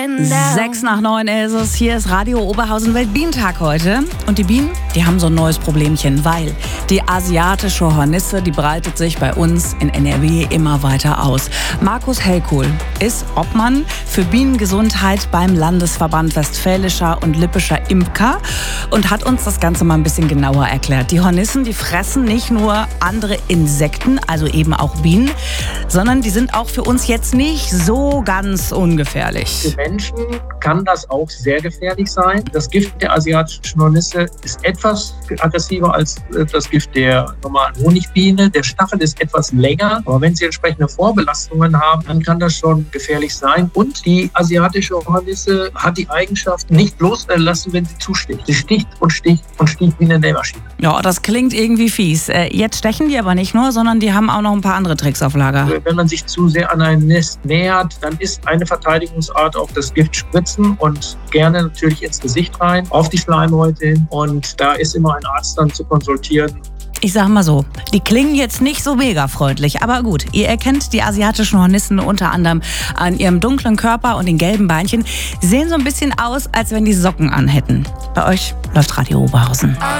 6:09 ist es. Hier ist Radio Oberhausen Weltbienentag heute. Und die Bienen, die haben so ein neues Problemchen, weil die asiatische Hornisse, die breitet sich bei uns in NRW immer weiter aus. Markus Hellkuhl ist Obmann für Bienengesundheit beim Landesverband Westfälischer und Lippischer Imker und hat uns das Ganze mal ein bisschen genauer erklärt. Die Hornissen, die fressen nicht nur andere Insekten, also eben auch Bienen, sondern die sind auch für uns jetzt nicht so ganz ungefährlich. Für Menschen kann das auch sehr gefährlich sein. Das Gift der asiatischen Hornisse ist etwas aggressiver als das Gift der normalen Honigbiene. Der Stachel ist etwas länger, aber wenn sie entsprechende Vorbelastungen haben, dann kann das schon gefährlich sein. Und die asiatische Hornisse hat die Eigenschaft, nicht loslassen, wenn sie zusticht. Sie sticht und sticht und sticht wie eine Nähmaschine. Ja, das klingt irgendwie fies. Jetzt stechen die aber nicht nur, sondern die haben auch noch ein paar andere Tricks auf Lager. Wenn man sich zu sehr an ein Nest nähert, dann ist eine Verteidigungsart auch das Gift spritzen und gerne natürlich ins Gesicht rein, auf die Schleimhäute hin. Und da ist immer ein Arzt dann zu konsultieren. Ich sag mal so, die klingen jetzt nicht so mega freundlich, aber gut, ihr erkennt die asiatischen Hornissen unter anderem an ihrem dunklen Körper und den gelben Beinchen. Sie sehen so ein bisschen aus, als wenn die Socken anhätten. Bei euch läuft Radio Oberhausen.